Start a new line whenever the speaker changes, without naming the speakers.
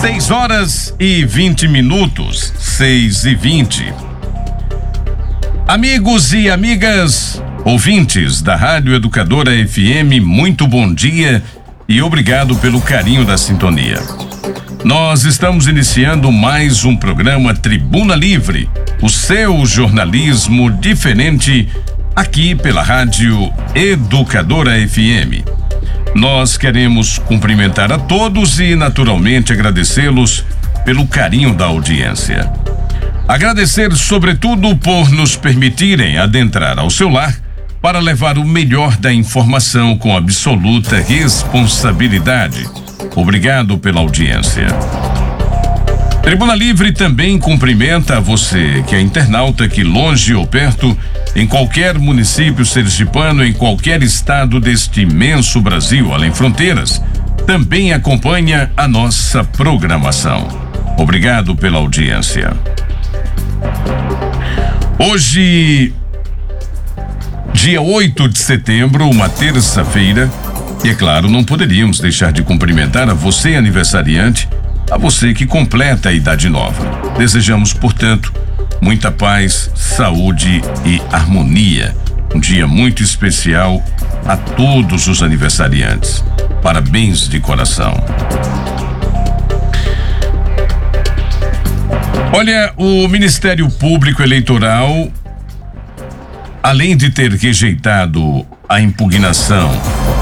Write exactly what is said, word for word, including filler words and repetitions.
Seis horas e vinte minutos, seis e vinte. Amigos e amigas, ouvintes da Rádio Educadora F M, muito bom dia e obrigado pelo carinho da sintonia. Nós estamos iniciando mais um programa Tribuna Livre, o seu jornalismo diferente, aqui pela Rádio Educadora F M. Nós queremos cumprimentar a todos e, naturalmente, agradecê-los pelo carinho da audiência. Agradecer, sobretudo, por nos permitirem adentrar ao seu lar para levar o melhor da informação com absoluta responsabilidade. Obrigado pela audiência. Tribuna Livre também cumprimenta a você, que é internauta, que longe ou perto, em qualquer município sergipano, em qualquer estado deste imenso Brasil, além fronteiras, também acompanha a nossa programação. Obrigado pela audiência. Hoje, dia oito de setembro, uma terça-feira, e é claro, não poderíamos deixar de cumprimentar a você, aniversariante, a você que completa a idade nova. Desejamos, portanto, muita paz, saúde e harmonia. Um dia muito especial a todos os aniversariantes. Parabéns de coração. Olha, o Ministério Público Eleitoral, além de ter rejeitado a impugnação